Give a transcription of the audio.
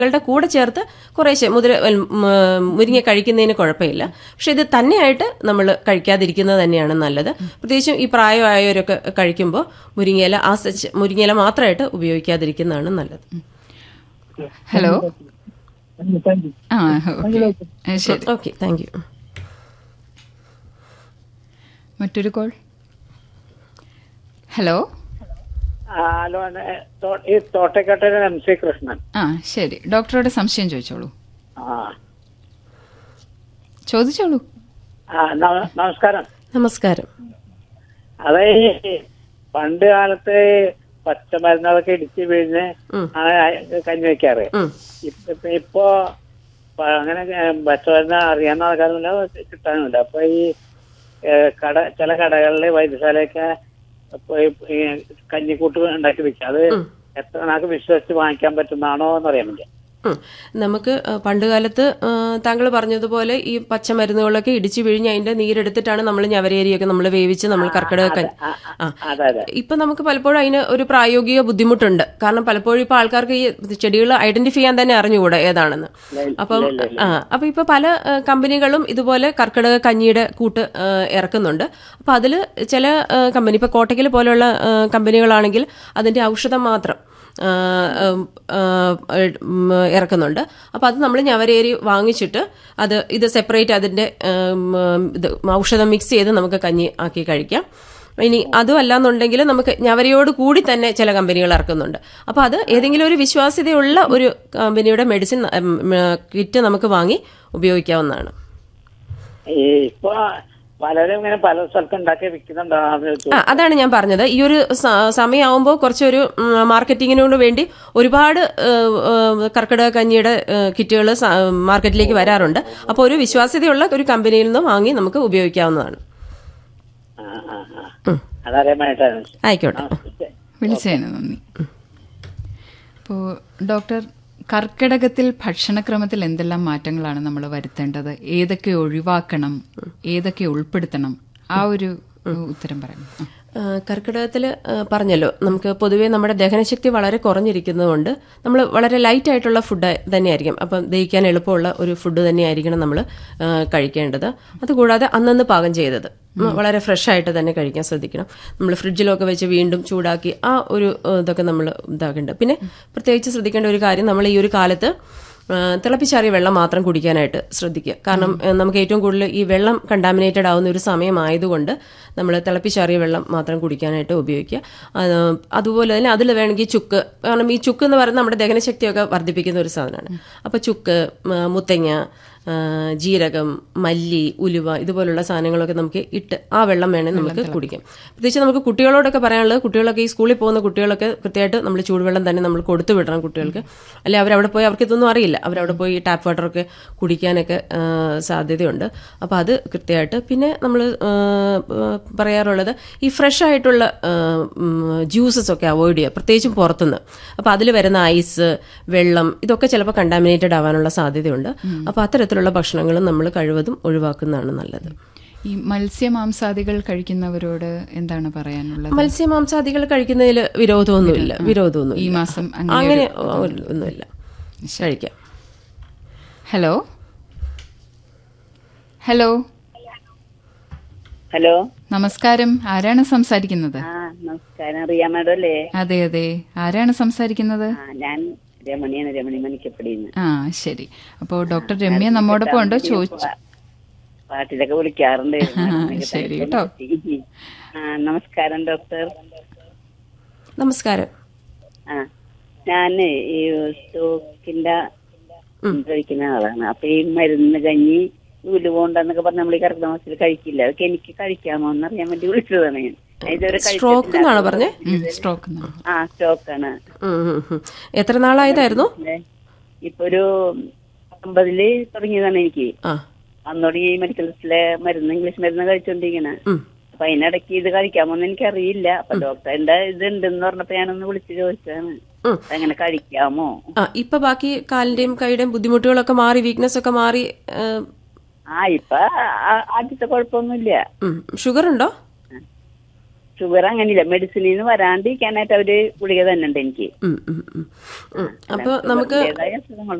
ളുടെ കൂടെ ചേർത്ത് കുറേശ്ശെ മുരിങ്ങ കഴിക്കുന്നതിന് കുഴപ്പമില്ല. പക്ഷെ ഇത് തന്നെയായിട്ട് നമ്മൾ കഴിക്കാതിരിക്കുന്നത് തന്നെയാണ് നല്ലത്. പ്രത്യേകിച്ചും ഈ പ്രായമായവരൊക്കെ കഴിക്കുമ്പോൾ മുരിങ്ങയില മാത്രമായിട്ട് ഉപയോഗിക്കാതിരിക്കുന്നതാണ് നല്ലത്. ഹലോ. Okay, thank you. മറ്റൊരു കോൾ. ഹലോ. ഹലോ, ഈ തോട്ടക്കാട്ടിലെ MC കൃഷ്ണൻ. ശരി, ഡോക്ടറോട് സംശയം ചോദിച്ചോളൂ. ചോദിച്ചോളൂ. നമസ്കാരം. നമസ്കാരം. അതെ, പണ്ട് കാലത്ത് പച്ചമരുന്നുകളൊക്കെ ഇടിച്ച് വീഴിന് കഞ്ഞി വെക്കാറ്. ഇപ്പൊ അങ്ങനെ പച്ചമരുന്ന് അറിയാവുന്ന ആൾക്കാരൊന്നുമില്ല, കിട്ടാനുമില്ല. അപ്പൊ ഈ ചില കടകളില് വൈദ്യശാലയൊക്കെ കഞ്ഞിക്കൂട്ട് ഉണ്ടാക്കി വെക്കുക. അത് എത്ര നാൾക്ക് വിശ്വസിച്ച് വാങ്ങിക്കാൻ പറ്റുന്നതാണോ എന്നറിയാൻ വേണ്ടി. നമുക്ക് പണ്ടുകാലത്ത് താങ്കൾ പറഞ്ഞതുപോലെ ഈ പച്ചമരുന്നുകളൊക്കെ ഇടിച്ചു പിഴിഞ്ഞ് അതിന്റെ നീരെടുത്തിട്ടാണ് നമ്മൾ ഞവരേരിയൊക്കെ നമ്മൾ വേവിച്ച് നമ്മൾ കർക്കിടക ഇപ്പൊ നമുക്ക് പലപ്പോഴും അതിന് ഒരു പ്രായോഗിക ബുദ്ധിമുട്ടുണ്ട്. കാരണം പലപ്പോഴും ഇപ്പൊ ആൾക്കാർക്ക് ഈ ചെടികൾ ഐഡന്റിഫൈ ചെയ്യാൻ തന്നെ അറിഞ്ഞുകൂടാ ഏതാണെന്ന്. അപ്പൊ ഇപ്പൊ പല കമ്പനികളും ഇതുപോലെ കർക്കിടക കഞ്ഞിയുടെ കൂട്ട് ഇറക്കുന്നുണ്ട്. അപ്പൊ അതില് ചില കമ്പനി, ഇപ്പൊ കോട്ടക്കൽ പോലെയുള്ള കമ്പനികളാണെങ്കിൽ അതിന്റെ ഔഷധം മാത്രം ഇറക്കുന്നുണ്ട്. അപ്പൊ അത് നമ്മൾ ഞവരേരി വാങ്ങിച്ചിട്ട് ഇത് സെപ്പറേറ്റ് അതിന്റെ ഔഷധം മിക്സ് ചെയ്ത് നമുക്ക് കഞ്ഞി ആക്കി കഴിക്കാം. ഇനി അതും അല്ലാന്നുണ്ടെങ്കിൽ നമുക്ക് ഞവരയോട് കൂടി തന്നെ ചില കമ്പനികൾ ഇറക്കുന്നുണ്ട്. അപ്പൊ അത് ഏതെങ്കിലും ഒരു വിശ്വാസ്യതയുള്ള ഒരു കമ്പനിയുടെ മെഡിസിൻ കിറ്റ് നമുക്ക് വാങ്ങി ഉപയോഗിക്കാവുന്നതാണ്. ഇപ്പൊ പലരും ഇങ്ങനെ പല സ്ഥലത്ത് ഉണ്ടാക്കി വിൽക്കുന്നുണ്ടോ? അതാണ് ഞാൻ പറഞ്ഞത്. ഈ ഒരു സമയമാകുമ്പോൾ കുറച്ചൊരു മാർക്കറ്റിങ്ങിനോട് വേണ്ടി ഒരുപാട് കർക്കിടക കഞ്ഞിയുടെ കിറ്റുകൾ മാർക്കറ്റിലേക്ക് വരാറുണ്ട്. അപ്പോൾ ഒരു വിശ്വാസ്യതയുള്ള ഒരു കമ്പനിയിൽ നിന്ന് വാങ്ങി നമുക്ക് ഉപയോഗിക്കാവുന്നതാണ്. ആയിക്കോട്ടെ, വിളിച്ചതിന് നന്ദി. ഇപ്പോ ഡോക്ടർ, കർക്കിടകത്തിൽ ഭക്ഷണക്രമത്തിൽ എന്തെല്ലാം മാറ്റങ്ങളാണ് നമ്മൾ വരുത്തേണ്ടത്? ഏതൊക്കെ ഒഴിവാക്കണം, ഏതൊക്കെ ഉൾപ്പെടുത്തണം? ആ ഒരു ഉത്തരം പറയാം. കർക്കിടകത്തിൽ പറഞ്ഞല്ലോ, നമുക്ക് പൊതുവേ നമ്മുടെ ദഹനശക്തി വളരെ കുറഞ്ഞിരിക്കുന്നതുകൊണ്ട് നമ്മൾ വളരെ ലൈറ്റ് ആയിട്ടുള്ള ഫുഡ് തന്നെയായിരിക്കും. അപ്പം ദഹിക്കാൻ എളുപ്പമുള്ള ഒരു ഫുഡ് തന്നെയായിരിക്കണം നമ്മൾ കഴിക്കേണ്ടത്. അതുകൂടാതെ അന്നന്ന് പാകം ചെയ്തത് വളരെ ഫ്രഷ് ആയിട്ട് തന്നെ കഴിക്കാൻ ശ്രദ്ധിക്കണം. നമ്മൾ ഫ്രിഡ്ജിലൊക്കെ വെച്ച് വീണ്ടും ചൂടാക്കി ആ ഒരു ഇതൊക്കെ നമ്മൾ ഇതാക്കേണ്ടത്. പിന്നെ പ്രത്യേകിച്ച് ശ്രദ്ധിക്കേണ്ട ഒരു കാര്യം, നമ്മൾ ഈ ഒരു കാലത്ത് തിളപ്പിച്ചാറിയ വെള്ളം മാത്രം കുടിക്കാനായിട്ട് ശ്രദ്ധിക്കുക. കാരണം നമുക്ക് ഏറ്റവും കൂടുതൽ ഈ വെള്ളം കണ്ടാമിനേറ്റഡ് ആവുന്ന ഒരു സമയമായതുകൊണ്ട് നമ്മൾ തിളപ്പിച്ചാറിയ വെള്ളം മാത്രം കുടിക്കാനായിട്ട് ഉപയോഗിക്കുക. അതുപോലെ തന്നെ അതിൽ വേണമെങ്കിൽ ചുക്ക്, കാരണം ഈ ചുക്ക് എന്ന് പറയുന്നത് നമ്മുടെ ദഹനശക്തിയൊക്കെ വർദ്ധിപ്പിക്കുന്ന ഒരു സാധനമാണ്. അപ്പോൾ ചുക്ക്, മുത്തങ്ങ, ജീരകം, മല്ലി, ഉലുവ ഇതുപോലുള്ള സാധനങ്ങളൊക്കെ നമുക്ക് ഇട്ട് ആ വെള്ളം വേണേൽ നമുക്ക് കുടിക്കാം. പ്രത്യേകിച്ച് നമുക്ക് കുട്ടികളോടൊക്കെ പറയാനുള്ളത്, കുട്ടികളൊക്കെ ഈ സ്കൂളിൽ പോകുന്ന കുട്ടികളൊക്കെ കൃത്യമായിട്ട് നമ്മൾ ചൂടുവെള്ളം തന്നെ നമ്മൾ കൊടുത്തു വിടണം കുട്ടികൾക്ക്. അല്ലെ അവരവിടെ പോയി അവർക്ക് ഇതൊന്നും അറിയില്ല, അവരവിടെ പോയി ടാപ്പ് വാട്ടറൊക്കെ കുടിക്കാനൊക്കെ സാധ്യതയുണ്ട്. അപ്പോൾ അത് കൃത്യമായിട്ട്. പിന്നെ നമ്മൾ പറയാറുള്ളത് ഈ ഫ്രഷ് ആയിട്ടുള്ള ജ്യൂസസ് ഒക്കെ അവോയ്ഡ് ചെയ്യുക, പ്രത്യേകിച്ചും പുറത്തുനിന്ന്. അപ്പോൾ അതിൽ വരുന്ന ഐസ്, വെള്ളം ഇതൊക്കെ ചിലപ്പോൾ കണ്ടാമിനേറ്റഡ് ആവാനുള്ള സാധ്യതയുണ്ട്. അപ്പോൾ അത്തരത്തിലുള്ള ഭക്ഷണങ്ങളും നമ്മൾ കഴിവതും ഒഴിവാക്കുന്നതാണ് നല്ലത്. ഈ മത്സ്യമാംസാദികൾ കഴിക്കുന്നവരോട് എന്താണ് പറയാനുള്ളത്? മത്സ്യമാംസാദികൾ കഴിക്കുന്നതിൽ വിരോധമൊന്നുമില്ല. ഈ മാസം അങ്ങനെ ഒന്നുമില്ല, കഴിക്കാം. ഹലോ. ഹലോ. ഹലോ, നമസ്കാരം. ആരാണ് സംസാരിക്കുന്നത്? നമസ്കാരം. റിയ മാഡം അല്ലേ? അതെ അതെ, ആരാണ് സംസാരിക്കുന്നത്? ഞാൻ രമണിയാണ്, രമണി മണിക്കപ്പടിന്ന്. ശരി. അപ്പോ ഡോക്ടർ രമ്യ നമ്മോടൊപ്പം ഉണ്ടോ? ചോദിച്ചു. പാട്ടിലൊക്കെ വിളിക്കാറുണ്ട്. ശരി കേട്ടോ. നമസ്കാരം ഡോക്ടർ. നമസ്കാരം. ഞാന് ഈ സ്റ്റോക്കിന്റെ കഴിക്കുന്ന ആളാണ്. അപ്പൊ ഈ മരുന്ന് കഞ്ഞി ഉലുവുണ്ടെന്നൊക്കെ പറഞ്ഞ് നമ്മൾ ഈ കർക്കിടക മാസത്തിൽ കഴിക്കില്ല. അതൊക്കെ എനിക്ക് കഴിക്കാമോ എന്നറിയാൻ വേണ്ടി വിളിച്ചതാണ് ഞാൻ. സ്ട്രോക്ക് എന്നാണ് പറഞ്ഞേ? സ്റ്റോക്കാണ്. എത്ര നാളായതായിരുന്നു? ഇപ്പൊ ഒരു 50 തുടങ്ങിയതാണ് എനിക്ക്. അന്നോട് ഈ മെഡിക്കൽ മരുന്ന്, ഇംഗ്ലീഷ് മരുന്ന് കഴിച്ചോണ്ടിരിക്കണേ. അപ്പൊ അതിനിടയ്ക്ക് ഇത് കഴിക്കാമോന്ന് എനിക്കറിയില്ല. അപ്പൊ ഡോക്ടറിന്റെ ഇത് ഉണ്ടെന്ന് പറഞ്ഞപ്പോ ഞാനൊന്ന് വിളിച്ച് ചോദിച്ചതാണ്, അങ്ങനെ കഴിക്കാമോ? ഇപ്പൊ ബാക്കി കാലിന്റെയും കൈയുടെയും ബുദ്ധിമുട്ടുകളൊക്കെ മാറി, വീക്ക്നെസ് ഒക്കെ മാറി? ഇപ്പൊ ആദ്യത്തെ കുഴപ്പമൊന്നുമില്ല. ഷുഗർ ഉണ്ടോ? ഷുഗർ അങ്ങനെയില്ല, മെഡിസിനിൽ നിന്ന് വരാണ്ടിരിക്കാനായിട്ട് അവര് ഗുളിക തന്നെ ഉണ്ട് എനിക്ക്. അപ്പോൾ നമുക്ക് അതിൻ്റെതായ അസുഖങ്ങൾ